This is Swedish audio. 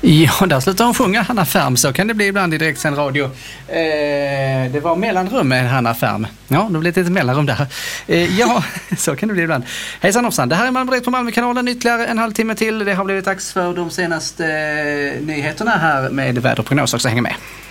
Ja, där slutar hon sjunga, Hanna Färm. Så kan det bli ibland i direktsänd radio. Det var mellanrum med Hanna Färm. Ja, det blir ett litet mellanrum där. Ja, så kan det bli ibland. Hejsan hoppsan, det här är Malmö Direkt på Malmökanalen. Ytterligare en halvtimme till. Det har blivit dags för de senaste nyheterna här med väderprognos också. Häng med.